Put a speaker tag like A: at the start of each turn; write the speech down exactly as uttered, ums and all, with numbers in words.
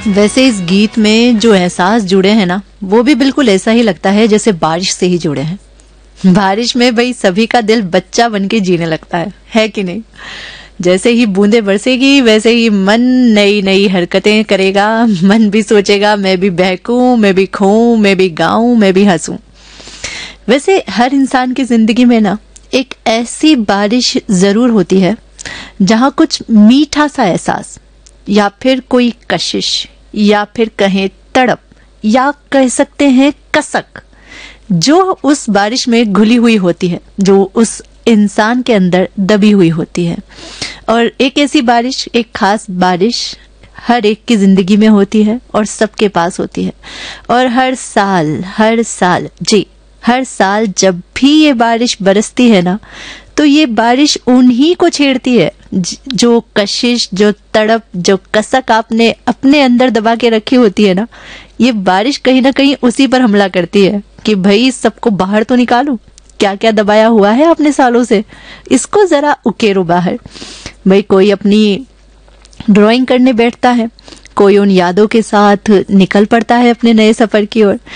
A: वैसे इस गीत में जो एहसास जुड़े हैं ना, वो भी बिल्कुल ऐसा ही लगता है जैसे बारिश से ही जुड़े हैं। बारिश में भाई सभी का दिल बच्चा बन के जीने लगता है है कि नहीं? जैसे ही बूंदे बरसेगी वैसे ही मन नई नई हरकतें करेगा, मन भी सोचेगा मैं भी बहकूं, मैं भी खोऊं, मैं भी गाऊं, मैं भी हंसूं। वैसे हर इंसान की जिंदगी में ना एक ऐसी बारिश जरूर होती है जहां कुछ मीठा सा एहसास या फिर कोई कशिश या फिर कहें तड़प या कह सकते हैं कसक जो उस बारिश में घुली हुई होती है, जो उस इंसान के अंदर दबी हुई होती है। और एक ऐसी बारिश, एक खास बारिश हर एक की जिंदगी में होती है और सबके पास होती है। और हर साल हर साल जी हर साल जब भी ये बारिश बरसती है ना, तो ये बारिश उन्हीं को छेड़ती है जो कशिश, जो तड़प, जो कसक आपने अपने अंदर दबा के रखी होती है ना। ये बारिश कहीं ना कहीं उसी पर हमला करती है कि भाई सबको बाहर तो निकालो, क्या क्या दबाया हुआ है आपने सालों से, इसको जरा उकेरो बाहर। भाई कोई अपनी ड्राइंग करने बैठता है, कोई उन यादों के साथ निकल पड़ता है अपने नए सफर की ओर।